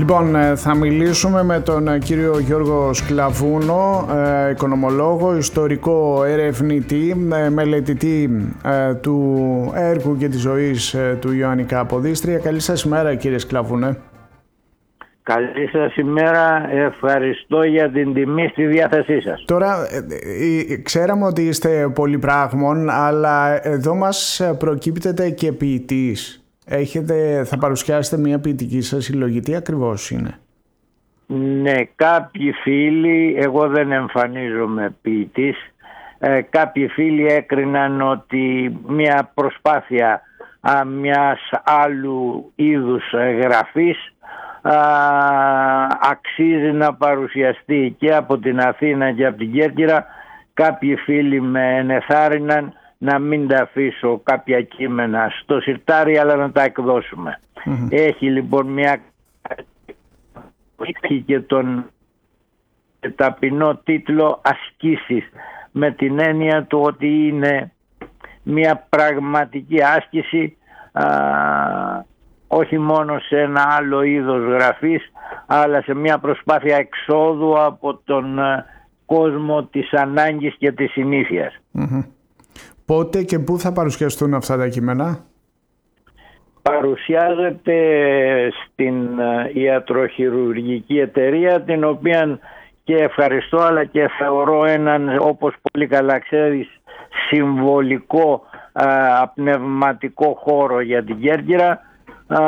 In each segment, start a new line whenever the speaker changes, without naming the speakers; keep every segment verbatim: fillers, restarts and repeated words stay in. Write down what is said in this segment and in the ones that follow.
Λοιπόν, θα μιλήσουμε με τον κύριο Γιώργο Σκλαβούνο, οικονομολόγο, ιστορικό ερευνητή, μελετητή του έργου και της ζωής του Ιωάννη Καποδίστρια. Καλή σας ημέρα, κύριε Σκλαβούνε.
Καλή σας ημέρα, ευχαριστώ για την τιμή στη διάθεσή σας.
Τώρα, ξέραμε ότι είστε πολυπράγμων, αλλά εδώ μας προκύπτεται και ποιητής. Έχετε, θα παρουσιάσετε μια ποιητική σας συλλογή. Τι ακριβώς είναι?
Ναι, κάποιοι φίλοι, εγώ δεν εμφανίζομαι ποιητής, ε, κάποιοι φίλοι έκριναν ότι μια προσπάθεια α, μιας άλλου είδους γραφής α, αξίζει να παρουσιαστεί και από την Αθήνα και από την Κέρκυρα. Κάποιοι φίλοι με ενεθάρρυναν να μην τα αφήσω κάποια κείμενα στο συρτάρι, αλλά να τα εκδώσουμε. Mm-hmm. Έχει λοιπόν μια και τον ταπεινό τίτλο «Ασκήσεις», με την έννοια του ότι είναι μια πραγματική άσκηση, α, όχι μόνο σε ένα άλλο είδος γραφής, αλλά σε μια προσπάθεια εξόδου από τον α, κόσμο της ανάγκης και της συνήθειας.
Mm-hmm. Πότε και πού θα παρουσιαστούν αυτά τα κείμενα?
Παρουσιάζεται στην ιατροχειρουργική εταιρεία, την οποία και ευχαριστώ, αλλά και θεωρώ έναν, όπως πολύ καλά ξέρεις, συμβολικό α, πνευματικό χώρο για την Κέρκυρα, α,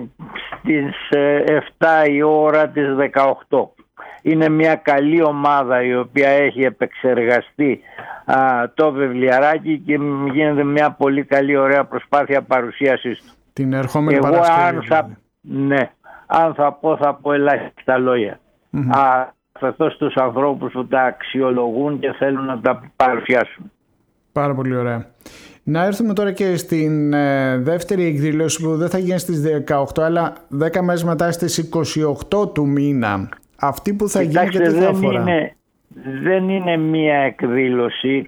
στις εφτά η ώρα της δεκαοκτώ. Είναι μια καλή ομάδα η οποία έχει επεξεργαστεί α, το βιβλιαράκι και γίνεται μια πολύ καλή ωραία προσπάθεια παρουσίασης του.
Την ερχόμενη
Εγώ
Παρασκευή.
Αν θα, ναι, αν θα πω θα πω ελάχιστα λόγια. Mm-hmm. Α, θα στους ανθρώπους που τα αξιολογούν και θέλουν να τα παρουσιάσουν.
Πάρα πολύ ωραία. Να έρθουμε τώρα και στην ε, δεύτερη εκδήλωση που δεν θα γίνει στις δεκαοκτώ, αλλά δέκα μέρες μετά στις είκοσι οκτώ του μήνα. Αυτή που θα Κοιτάξτε, γίνει και τι θα αφορά?
Είναι, δεν είναι μία εκδήλωση.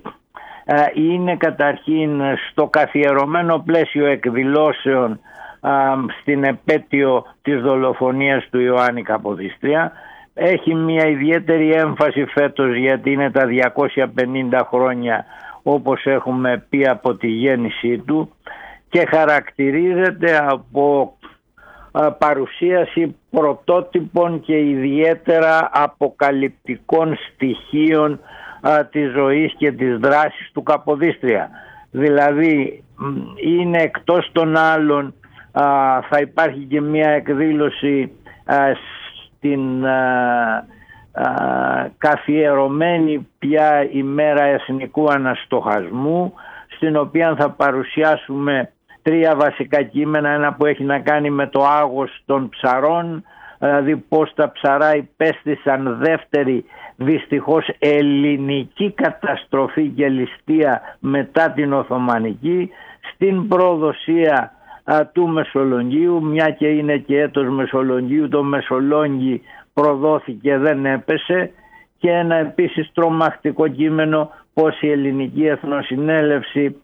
Είναι καταρχήν στο καθιερωμένο πλαίσιο εκδηλώσεων α, στην επέτειο της δολοφονίας του Ιωάννη Καποδίστρια. Έχει μία ιδιαίτερη έμφαση φέτος, γιατί είναι τα διακόσια πενήντα χρόνια, όπως έχουμε πει, από τη γέννησή του, και χαρακτηρίζεται από παρουσίαση πρωτότυπων και ιδιαίτερα αποκαλυπτικών στοιχείων α, της ζωής και της δράσης του Καποδίστρια. Δηλαδή είναι, εκτός των άλλων, α, θα υπάρχει και μια εκδήλωση α, στην α, α, καθιερωμένη πια ημέρα εθνικού αναστοχασμού, στην οποία θα παρουσιάσουμε τρία βασικά κείμενα. Ένα που έχει να κάνει με το άγος των ψαρών, δηλαδή πώς τα ψαρά υπέστησαν δεύτερη δυστυχώς ελληνική καταστροφή και ληστεία μετά την Οθωμανική, στην προδοσία α, του Μεσολογγίου, μια και είναι και έτος Μεσολογγίου, το Μεσολόγγι προδόθηκε, δεν έπεσε, και ένα επίσης τρομακτικό κείμενο πώς η Ελληνική Εθνοσυνέλευση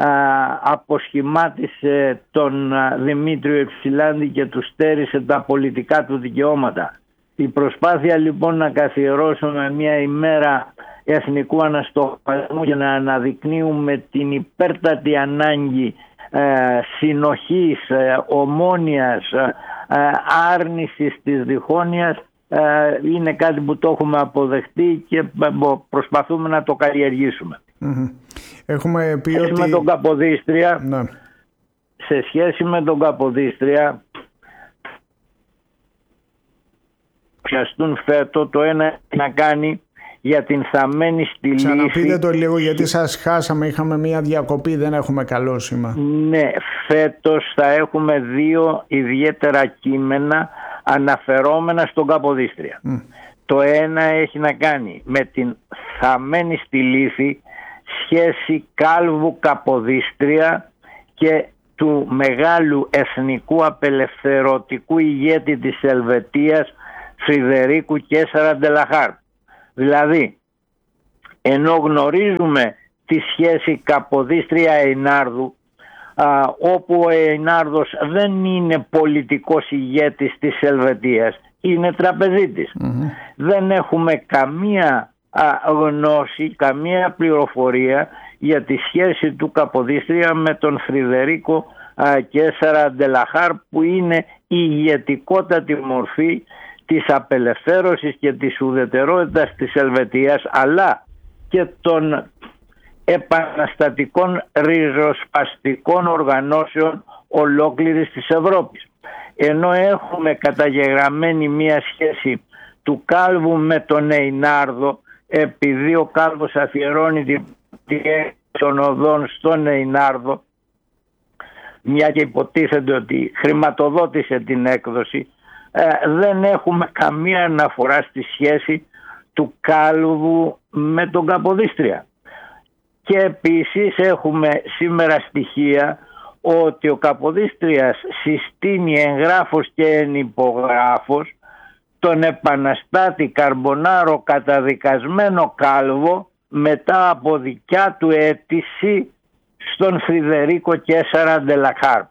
αποσχημάτισε τον Δημήτριο Υψηλάντη και του στέρισε τα πολιτικά του δικαιώματα. Η προσπάθεια λοιπόν να καθιερώσουμε μια ημέρα εθνικού αναστοχασμού και να αναδεικνύουμε την υπέρτατη ανάγκη ε, συνοχής, ε, ομόνοιας, ε, άρνησης της διχόνοιας, ε, είναι κάτι που το έχουμε αποδεχτεί και προσπαθούμε να το καλλιεργήσουμε.
Mm-hmm. Έχουμε πει
ότι... με τον Καποδίστρια, ναι. Σε σχέση με τον Καποδίστρια, πιαστούν φέτο, το ένα έχει να κάνει για την θαμμένη στη λύση.
Ξαναπείτε το λίγο, γιατί σας χάσαμε, είχαμε μια διακοπή, δεν έχουμε καλό σήμα.
Ναι, φέτος θα έχουμε δύο ιδιαίτερα κείμενα αναφερόμενα στον Καποδίστρια. Mm. Το ένα έχει να κάνει με την θαμμένη στη λύση, σχέση Κάλβου Καποδίστρια και του μεγάλου εθνικού απελευθερωτικού ηγέτη της Ελβετίας Φριδερίκου Κέσσαρα Ντελαχάρ. Δηλαδή, ενώ γνωρίζουμε τη σχέση Καποδίστρια Εϊνάρδου, α, όπου ο Εϊνάρδος δεν είναι πολιτικός ηγέτης της Ελβετίας, είναι τραπεζίτης. Mm-hmm. Δεν έχουμε καμία α, γνώση, καμία πληροφορία για τη σχέση του Καποδίστρια με τον Φριδερίκο Κέσσαρα Ντελαχάρ, που είναι η ηγετικότατη μορφή της απελευθέρωσης και της ουδετερότητας της Ελβετίας, αλλά και των επαναστατικών ριζοσπαστικών οργανώσεων ολόκληρης της Ευρώπης. Ενώ έχουμε καταγεγραμμένη μία σχέση του Κάλβου με τον Εϊνάρδο, επειδή ο Κάλβος αφιερώνει την των οδών στον Εϊνάρδο, μια και υποτίθεται ότι χρηματοδότησε την έκδοση, ε, δεν έχουμε καμία αναφορά στη σχέση του Κάλβου με τον Καποδίστρια. Και επίσης έχουμε σήμερα στοιχεία ότι ο Καποδίστριας συστήνει εγγράφος και ενυπογράφος τον επαναστάτη Καρμπονάρο καταδικασμένο Κάλβο μετά από δικιά του αίτηση στον Φριδερίκο Κέσσαρα Ντελαχάρ.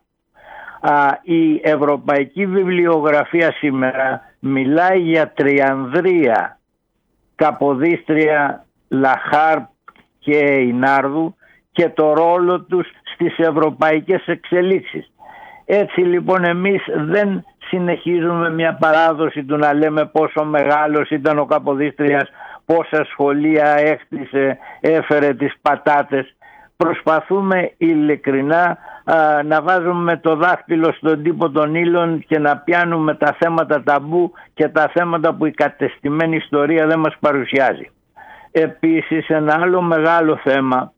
Η ευρωπαϊκή βιβλιογραφία σήμερα μιλάει για τριανδρία Καποδίστρια, Λαχάρ και Εϊνάρδου και το ρόλο τους στις ευρωπαϊκές εξελίξεις. Έτσι λοιπόν εμείς δεν συνεχίζουμε μια παράδοση του να λέμε πόσο μεγάλος ήταν ο Καποδίστριας, πόσα σχολεία έκτισε, έφερε τις πατάτες. Προσπαθούμε ειλικρινά α, να βάζουμε το δάχτυλο στον τύπο των ύλων και να πιάνουμε τα θέματα ταμπού και τα θέματα που η κατεστημένη ιστορία δεν μας παρουσιάζει. Επίσης ένα άλλο μεγάλο θέμα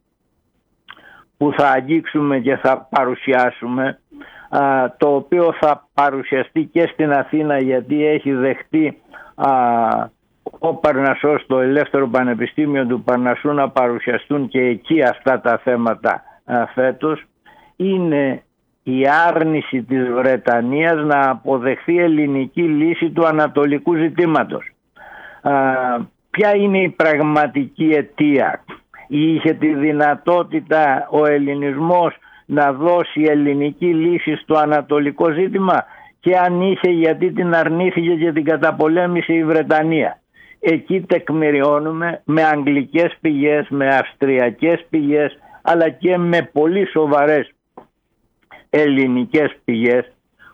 που θα αγγίξουμε και θα παρουσιάσουμε, α, το οποίο θα παρουσιαστεί και στην Αθήνα, γιατί έχει δεχτεί α, ο Παρνασσός στο Ελεύθερο Πανεπιστήμιο του Παρνασσού να παρουσιαστούν και εκεί αυτά τα θέματα α, φέτος, είναι η άρνηση της Βρετανίας να αποδεχθεί ελληνική λύση του ανατολικού ζητήματος. Α, ποια είναι η πραγματική αιτία? Είχε τη δυνατότητα ο ελληνισμός να δώσει ελληνική λύση στο ανατολικό ζήτημα, και αν είχε, γιατί την αρνήθηκε και την καταπολέμησε η Βρετανία? Εκεί τεκμηριώνουμε με αγγλικές πηγές, με αυστριακές πηγές, αλλά και με πολύ σοβαρές ελληνικές πηγές,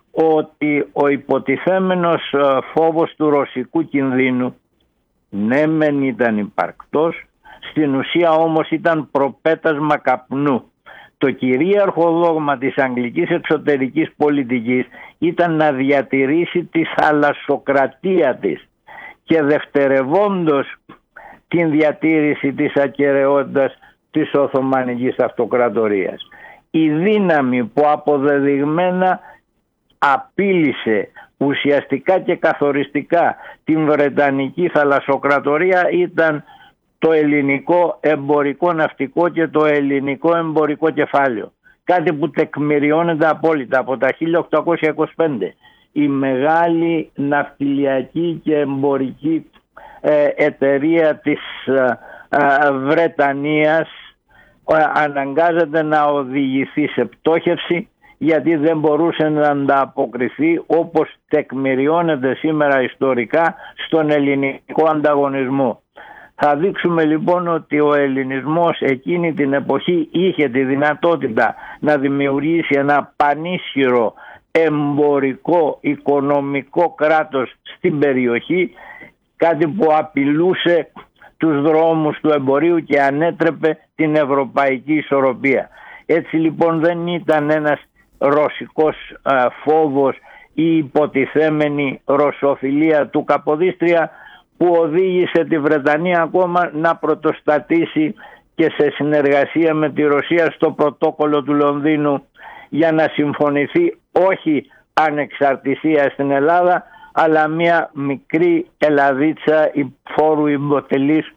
ότι ο υποτιθέμενος φόβος του ρωσικού κινδύνου ναι μεν ήταν υπαρκτός, στην ουσία όμως ήταν προπέτασμα καπνού. Το κυρίαρχο δόγμα της αγγλικής εξωτερικής πολιτικής ήταν να διατηρήσει τη θαλασσοκρατία της και δευτερευόντως την διατήρηση της ακεραιότητας της Οθωμανικής Αυτοκρατορίας. Η δύναμη που αποδεδειγμένα απείλησε ουσιαστικά και καθοριστικά την Βρετανική θαλασσοκρατορία ήταν το ελληνικό εμπορικό ναυτικό και το ελληνικό εμπορικό κεφάλαιο. Κάτι που τεκμηριώνεται απόλυτα από τα χίλια οκτακόσια είκοσι πέντε. Η μεγάλη ναυτιλιακή και εμπορική ε, εταιρεία της ε, Βρετανίας ε, αναγκάζεται να οδηγηθεί σε πτώχευση, γιατί δεν μπορούσε να ανταποκριθεί, όπως τεκμηριώνεται σήμερα ιστορικά, στον ελληνικό ανταγωνισμό. Θα δείξουμε λοιπόν ότι ο ελληνισμός εκείνη την εποχή είχε τη δυνατότητα να δημιουργήσει ένα πανίσχυρο εμπορικό, οικονομικό κράτος στην περιοχή, κάτι που απειλούσε τους δρόμους του εμπορίου και ανέτρεπε την ευρωπαϊκή ισορροπία. Έτσι λοιπόν δεν ήταν ένας ρωσικός α, φόβος ή υποτιθέμενη ρωσοφιλία του Καποδίστρια που οδήγησε τη Βρετανία ακόμα να πρωτοστατήσει και σε συνεργασία με τη Ρωσία στο πρωτόκολλο του Λονδίνου για να συμφωνηθεί όχι ανεξαρτησία στην Ελλάδα, αλλά μια μικρή Ελλαδίτσα φόρου υποτελής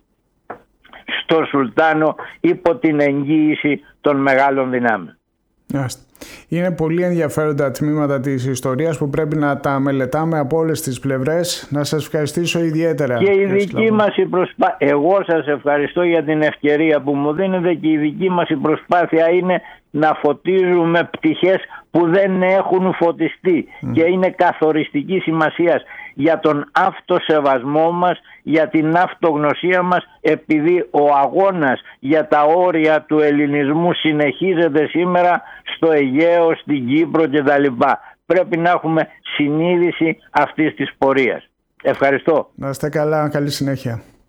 στο Σουλτάνο υπό την εγγύηση των μεγάλων δυνάμεων.
Είναι πολύ ενδιαφέροντα τμήματα της ιστορίας που πρέπει να τα μελετάμε από όλες τις πλευρές. Να σας ευχαριστήσω ιδιαίτερα.
Και η δική μας η προσπάθεια, εγώ σας ευχαριστώ για την ευκαιρία που μου δίνετε, και η δική μας η προσπάθεια είναι να φωτίζουμε πτυχές που δεν έχουν φωτιστεί mm. και είναι καθοριστική σημασίας για τον αυτοσεβασμό μας, για την αυτογνωσία μας, επειδή ο αγώνας για τα όρια του ελληνισμού συνεχίζεται σήμερα στο Αιγαίο, στην Κύπρο κτλ. Πρέπει να έχουμε συνείδηση αυτής της πορείας. Ευχαριστώ.
Να είστε καλά, καλή συνέχεια.